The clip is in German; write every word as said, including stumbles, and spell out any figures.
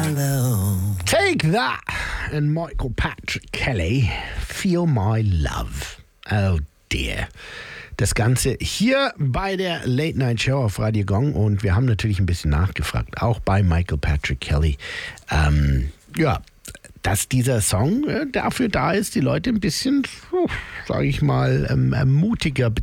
Take that and Michael Patrick Kelly, Feel My Love. Oh dear. Das Ganze hier bei der Late Night Show auf Radio Gong und wir haben natürlich ein bisschen nachgefragt, auch bei Michael Patrick Kelly. Ähm, ja, dass dieser Song äh, dafür da ist, die Leute ein bisschen, uh, sage ich mal, ähm, mutiger